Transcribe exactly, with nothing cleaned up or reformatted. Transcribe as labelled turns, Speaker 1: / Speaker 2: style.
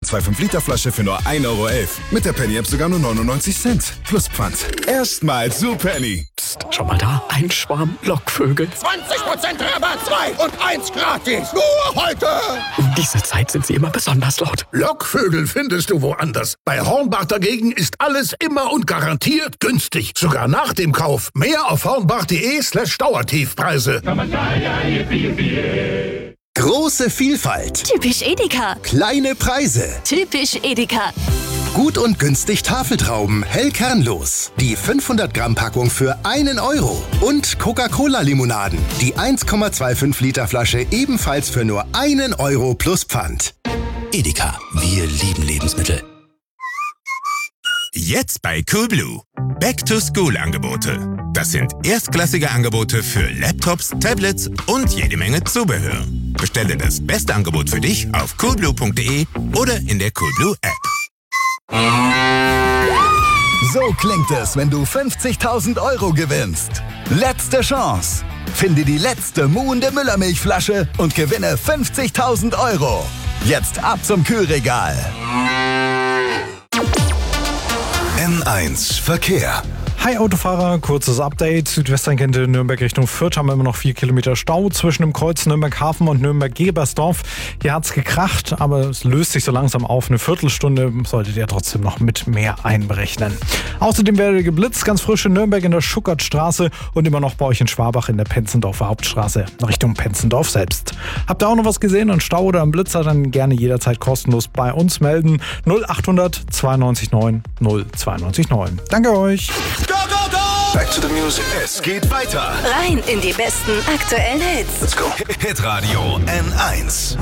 Speaker 1: zwei Komma fünf Liter Flasche für nur ein Euro elf. Mit der Penny-App sogar nur neunundneunzig Cent. Plus Pfand. Erstmals zu Penny.
Speaker 2: Psst, schau mal da. Ein Schwarm Lockvögel.
Speaker 3: zwanzig Prozent Rabatt, zwei und eins gratis. Nur heute.
Speaker 2: Um diese Zeit sind sie immer besonders laut.
Speaker 4: Lockvögel findest du woanders. Bei Hornbach dagegen ist alles immer und garantiert günstig. Sogar nach dem Kauf. Mehr auf hornbach.de slash Dauertiefpreise.
Speaker 5: Große Vielfalt.
Speaker 6: Typisch Edeka.
Speaker 5: Kleine Preise.
Speaker 6: Typisch Edeka.
Speaker 5: Gut und günstig Tafeltrauben, hell kernlos. Die fünfhundert Gramm Packung für einen Euro. Und Coca-Cola-Limonaden. Die eins Komma fünfundzwanzig Liter Flasche ebenfalls für nur einen Euro plus Pfand.
Speaker 7: Edeka, wir lieben Lebensmittel.
Speaker 8: Jetzt bei Coolblue. Back-to-School-Angebote. Das sind erstklassige Angebote für Laptops, Tablets und jede Menge Zubehör. Bestelle das beste Angebot für dich auf coolblue punkt de oder in der Coolblue-App.
Speaker 1: So klingt es, wenn du fünfzigtausend Euro gewinnst. Letzte Chance. Finde die letzte muhende Müllermilchflasche und gewinne fünfzigtausend Euro. Jetzt ab zum Kühlregal. N eins Verkehr.
Speaker 9: Hi Autofahrer, kurzes Update. Südwesteinkante Nürnberg Richtung Fürth haben wir immer noch vier Kilometer Stau zwischen dem Kreuz Nürnberg-Hafen und Nürnberg-Gebersdorf. Hier hat's gekracht, aber es löst sich so langsam auf. Eine Viertelstunde solltet ihr trotzdem noch mit mehr einberechnen. Außerdem werde geblitzt, ganz frisch in Nürnberg in der Schuckertstraße und immer noch bei euch in Schwabach in der Penzendorfer Hauptstraße Richtung Penzendorf selbst. Habt ihr auch noch was gesehen und Stau oder einen Blitzer, dann gerne jederzeit kostenlos bei uns melden. null achthundert zweiundneunzig neun null zweiundneunzig neun. Danke euch.
Speaker 1: Go, go, go! Back to the music. Es geht weiter.
Speaker 6: Rein in die besten aktuellen Hits.
Speaker 1: Let's go. Hitradio N eins.